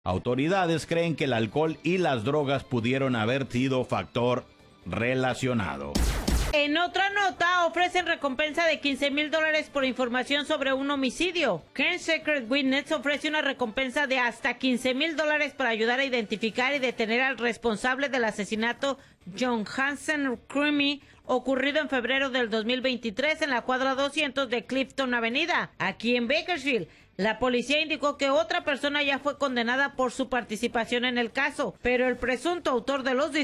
Autoridades creen que el alcohol y las drogas pudieron haber sido factor relacionado. En otra nota, ofrecen recompensa de $15,000 por información sobre un homicidio. Kern Secret Witness ofrece una recompensa de hasta $15,000 para ayudar a identificar y detener al responsable del asesinato John Hansen Crummy, ocurrido en febrero del 2023 en la cuadra 200 de Clifton Avenida, aquí en Bakersfield. La policía indicó que otra persona ya fue condenada por su participación en el caso, pero el presunto autor de los